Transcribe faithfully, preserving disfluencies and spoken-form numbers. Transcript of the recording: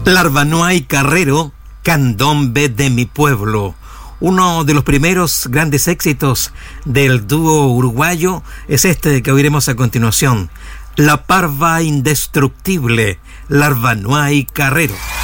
Larva y Carrero, Candombe de mi pueblo. Uno de los primeros grandes éxitos del dúo uruguayo es este que oiremos a continuación. La Parva Indestructible, Larva y Carrero.